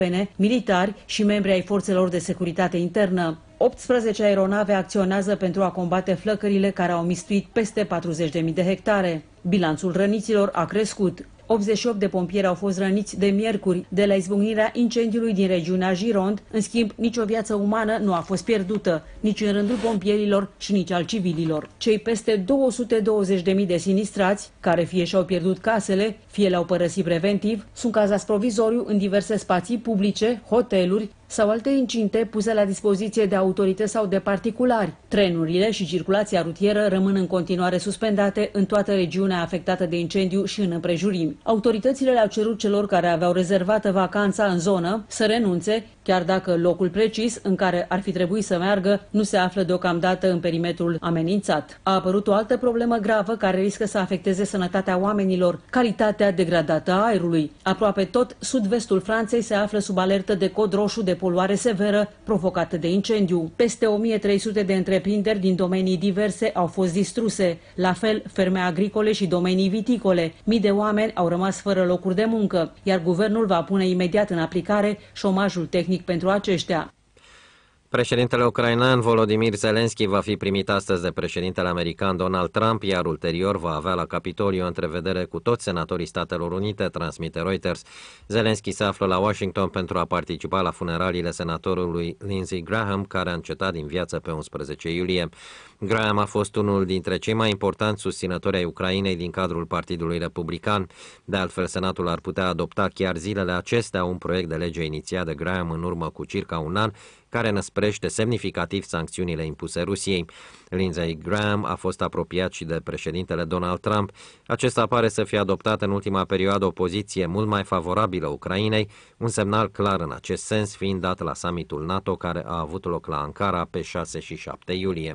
militari și membri ai forțelor de securitate internă. 18 aeronave acționează pentru a combate flăcările care au mistuit peste 40.000 de hectare. Bilanțul răniților a crescut. 88 de pompieri au fost răniți de miercuri de la izbucnirea incendiului din regiunea Gironde. În schimb, nicio viață umană nu a fost pierdută, nici în rândul pompierilor și nici al civililor. Cei peste 220.000 de sinistrați, care fie și-au pierdut casele, fie le-au părăsit preventiv, sunt cazați provizoriu în diverse spații publice, hoteluri sau alte incinte puse la dispoziție de autorități sau de particulari. Trenurile și circulația rutieră rămân în continuare suspendate în toată regiunea afectată de incendiu și în împrejurimi. Autoritățile le-au cerut celor care aveau rezervată vacanța în zonă să renunțe, chiar dacă locul precis în care ar fi trebuit să meargă nu se află deocamdată în perimetrul amenințat. A apărut o altă problemă gravă care riscă să afecteze sănătatea oamenilor, calitatea degradată a aerului. Aproape tot sud-vestul Franței se află sub alertă de cod roșu de poluare severă provocată de incendiu. Peste 1300 de întreprinderi din domenii diverse au fost distruse, la fel ferme agricole și domenii viticole. Mii de oameni au rămas fără locuri de muncă, iar guvernul va pune imediat în aplicare șomajul tehnic pentru aceștia. Președintele ucrainean Volodymyr Zelensky va fi primit astăzi de președintele american Donald Trump, iar ulterior va avea la Capitoliu o întrevedere cu toți senatorii Statelor Unite, transmite Reuters. Zelensky se află la Washington pentru a participa la funeraliile senatorului Lindsey Graham, care a încetat din viață pe 11 iulie. Graham a fost unul dintre cei mai importanți susținători ai Ucrainei din cadrul Partidului Republican. De altfel, Senatul ar putea adopta chiar zilele acestea un proiect de lege inițiat de Graham în urmă cu circa un an, care năsprește semnificativ sancțiunile impuse Rusiei. Lindsey Graham a fost apropiat și de președintele Donald Trump. Acesta pare să fie adoptat în ultima perioadă o poziție mult mai favorabilă Ucrainei, un semnal clar în acest sens fiind dat la summitul NATO care a avut loc la Ankara pe 6 și 7 iulie.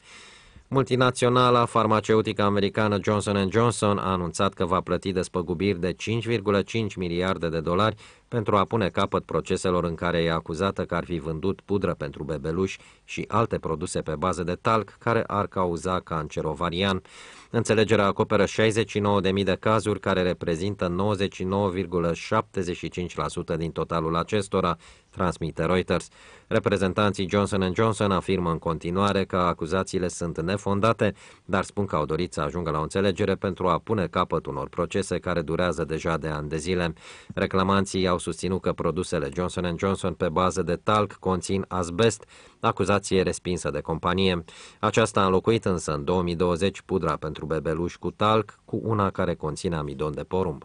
Multinaționala farmaceutică americană Johnson & Johnson a anunțat că va plăti despăgubiri de 5,5 miliarde de dolari pentru a pune capăt proceselor în care e acuzată că ar fi vândut pudră pentru bebeluși și alte produse pe bază de talc care ar cauza cancer ovarian. Înțelegerea acoperă 69.000 de cazuri, care reprezintă 99,75% din totalul acestora, transmite Reuters. Reprezentanții Johnson & Johnson afirmă în continuare că acuzațiile sunt nefondate, dar spun că au dorit să ajungă la o înțelegere pentru a pune capăt unor procese care durează deja de ani de zile. Reclamanții au susținut că produsele Johnson & Johnson pe bază de talc conțin azbest, acuzație respinsă de companie. Aceasta a înlocuit însă în 2020 pudra pentru bebeluși cu talc cu una care conține amidon de porumb.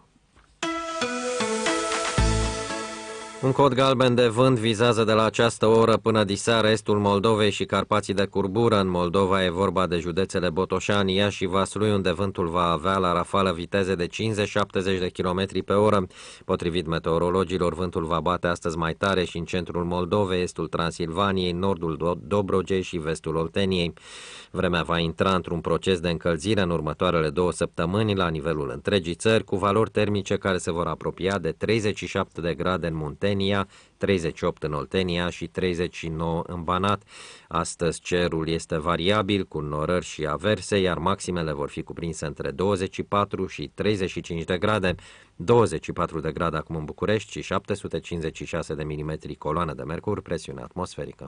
Un cod galben de vânt vizează de la această oră până diseară estul Moldovei și Carpații de curbură. În Moldova e vorba de județele Botoșani, Iași și Vaslui, unde vântul va avea la rafală viteze de 50-70 de km pe oră. Potrivit meteorologilor, vântul va bate astăzi mai tare și în centrul Moldovei, estul Transilvaniei, nordul Dobrogei și vestul Olteniei. Vremea va intra într-un proces de încălzire în următoarele 2 săptămâni la nivelul întregii țări, cu valori termice care se vor apropia de 37 de grade în Muntenia, 38 în Oltenia și 39 în Banat. Astăzi cerul este variabil, cu norări și averse, iar maximele vor fi cuprinse între 24 și 35 de grade, 24 de grade acum în București și 756 de milimetri coloană de mercur, presiune atmosferică.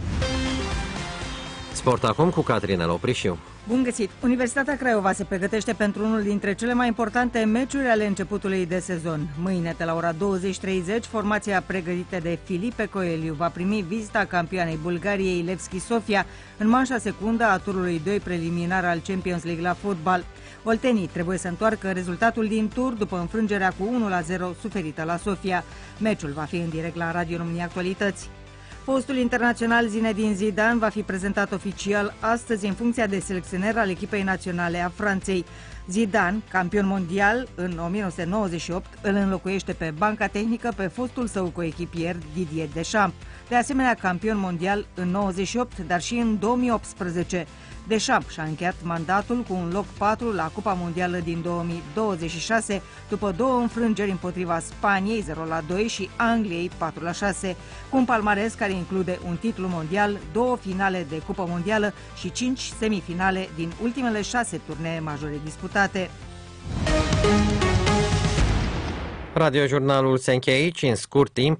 Sport acum cu Catrinel Oprișiu. Bun găsit! Universitatea Craiova se pregătește pentru unul dintre cele mai importante meciuri ale începutului de sezon. Mâine, de la ora 20:30, formația pregătită de Filipe Coeliu va primi vizita campioanei Bulgariei Levski Sofia în manșa secundă a turului 2 preliminar al Champions League la fotbal. Oltenii trebuie să întoarcă rezultatul din tur după înfrângerea cu 1-0 suferită la Sofia. Meciul va fi în direct la Radio România Actualități. Fostul internațional Zinedine Zidane va fi prezentat oficial astăzi în funcția de selecționer al echipei naționale a Franței. Zidane, campion mondial în 1998, îl înlocuiește pe banca tehnică pe fostul său coechipier Didier Deschamps. De asemenea, campion mondial în 98, dar și în 2018. Deschamps și-a încheiat mandatul cu un loc 4 la Cupa Mondială din 2026, după 2 înfrângeri împotriva Spaniei 0-2 și Angliei 4-6, cu un palmares care include un titlu mondial, 2 finale de Cupă Mondială și 5 semifinale din ultimele 6 turnee majore disputate. Radiojurnalul se încheie aici în scurt timp.